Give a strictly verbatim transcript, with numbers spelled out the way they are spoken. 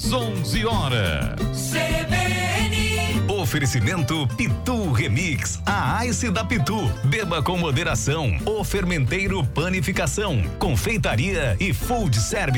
às onze horas. C B N. Oferecimento Pitu Remix, a Ice da Pitu. Beba com moderação. O Fermenteiro Panificação, Confeitaria e Food Service.